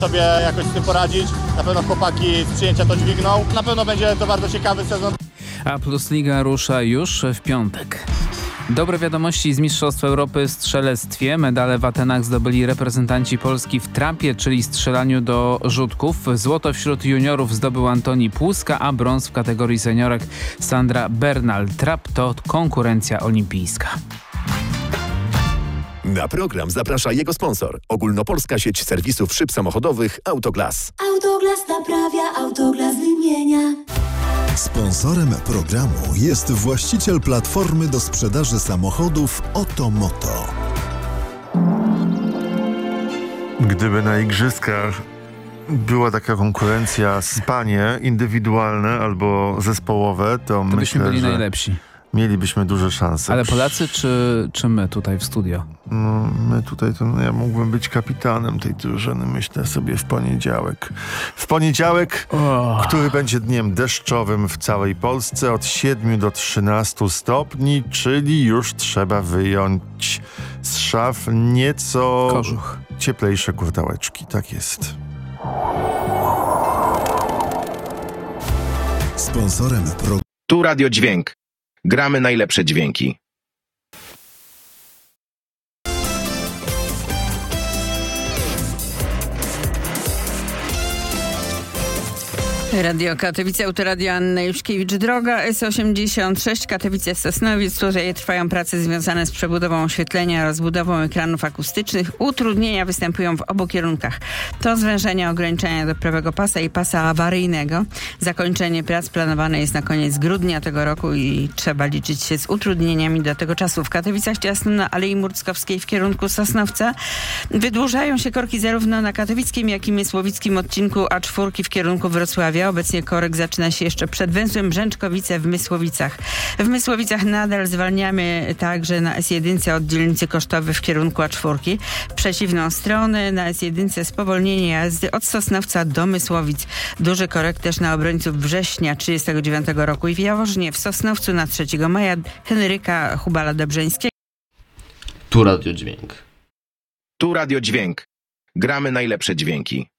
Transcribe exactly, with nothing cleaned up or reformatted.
sobie jakoś z tym poradzić. Na pewno chłopaki z przyjęcia to dźwigną. Na pewno będzie to bardzo ciekawy sezon. A Plus Liga rusza już w piątek. Dobre wiadomości z Mistrzostw Europy w strzelectwie. Medale w Atenach zdobyli reprezentanci Polski w trapie, czyli strzelaniu do rzutków. Złoto wśród juniorów zdobył Antoni Płuska, a brąz w kategorii seniorek Sandra Bernal. Trap to konkurencja olimpijska. Na program zaprasza jego sponsor. Ogólnopolska sieć serwisów szyb samochodowych Autoglas. Autoglas naprawia, Autoglas wymienia. Sponsorem programu jest właściciel platformy do sprzedaży samochodów Otomoto. Gdyby na igrzyskach była taka konkurencja spanie indywidualne albo zespołowe, to, To myślę, byśmy byli że najlepsi. mielibyśmy duże szanse. Ale Polacy czy, czy my tutaj w studio? No, my tutaj, to no, ja mógłbym być kapitanem tej drużyny, myślę sobie w poniedziałek. W poniedziałek, Oh. który będzie dniem deszczowym w całej Polsce od siedmiu do trzynastu stopni, czyli już trzeba wyjąć z szaf nieco Kożuch. cieplejsze kurtałeczki. Tak jest. Sponsorem programu Tu Radio Dźwięk. Gramy najlepsze dźwięki. Radio Katowice, Autoradio Anna Juszkiewicz-Droga, S osiemdziesiąt sześć, Katowice-Sosnowiec. Tutaj trwają prace związane z przebudową oświetlenia, rozbudową ekranów akustycznych. Utrudnienia występują w obu kierunkach. To zwężenie ograniczenia do prawego pasa i pasa awaryjnego. Zakończenie prac planowane jest na koniec grudnia tego roku i trzeba liczyć się z utrudnieniami do tego czasu. W Katowicach ciasno na Alei Murckowskiej w kierunku Sosnowca. Wydłużają się korki zarówno na katowickim, jak i mysłowickim odcinku A cztery w kierunku Wrocławia. Obecnie korek zaczyna się jeszcze przed węzłem Brzęczkowice w Mysłowicach. W Mysłowicach nadal zwalniamy także na S jeden od dzielnicy Kosztowy w kierunku A cztery. W przeciwną stronę na S jeden spowolnienie jazdy od Sosnowca do Mysłowic. Duży korek też na obrońców września trzydziestego dziewiątego roku i w Jaworznie w Sosnowcu na trzeciego maja Henryka Hubala-Dobrzeńskiego. Tu Radio Dźwięk. Tu Radio Dźwięk. Gramy najlepsze dźwięki.